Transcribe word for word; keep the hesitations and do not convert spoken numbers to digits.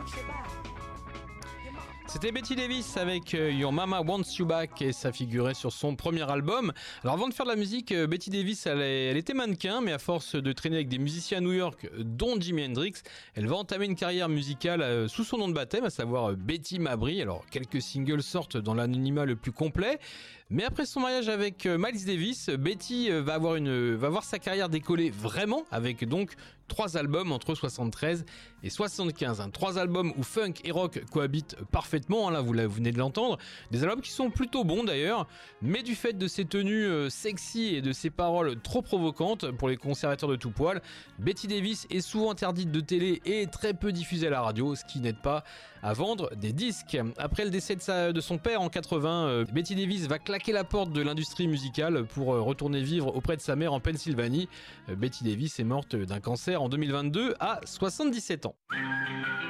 C'était Betty Davis avec Your Mama Wants You Back et ça figurait sur son premier album. Alors avant de faire de la musique, Betty Davis elle, est, elle était mannequin, mais à force de traîner avec des musiciens à New York, dont Jimi Hendrix, elle va entamer une carrière musicale sous son nom de baptême, à savoir Betty Mabry. Alors quelques singles sortent dans l'anonymat le plus complet, mais après son mariage avec Miles Davis, Betty va avoir, une, va voir sa carrière décoller vraiment, avec donc trois albums entre soixante-treize et soixante-quinze. Hein. Trois albums où funk et rock cohabitent parfaitement, hein, là vous, vous venez de l'entendre. Des albums qui sont plutôt bons d'ailleurs, mais du fait de ses tenues euh, sexy et de ses paroles trop provocantes pour les conservateurs de tout poil, Betty Davis est souvent interdite de télé et très peu diffusée à la radio, ce qui n'aide pas à vendre des disques. Après le décès de, sa, de son père en quatre-vingts, euh, Betty Davis va claquer la porte de l'industrie musicale pour euh, retourner vivre auprès de sa mère en Pennsylvanie. Euh, Betty Davis est morte d'un cancer en deux mille vingt-deux à soixante-dix-sept ans.